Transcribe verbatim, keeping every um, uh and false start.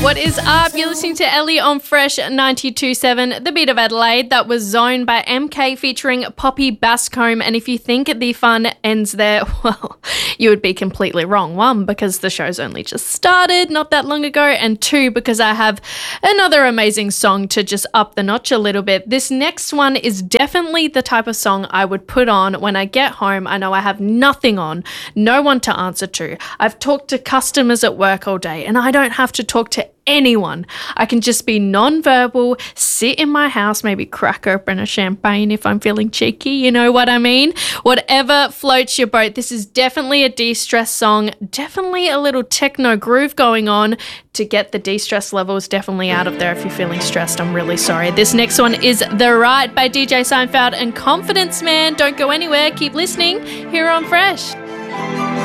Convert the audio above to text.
What is up? You're listening to Ellie on Fresh ninety-two point seven, The Beat of Adelaide. That was Zone by M K featuring Poppy Bascombe. And if you think the fun ends there, well, you would be completely wrong. One, because the show's only just started not that long ago. And two, because I have another amazing song to just up the notch a little bit. This next one is definitely the type of song I would put on when I get home. I know I have nothing on, no one to answer to. I've talked to customers at work all day and I don't have to talk to anyone. I can just be non-verbal, sit in my house, maybe crack open a champagne if I'm feeling cheeky, you know what I mean? Whatever floats your boat. This is definitely a de-stress song, definitely a little techno groove going on to get the de-stress levels definitely out of there if you're feeling stressed. I'm really sorry. This next one is The Right by D J Seinfeld and Confidence Man. Don't go anywhere. Keep listening here on Fresh.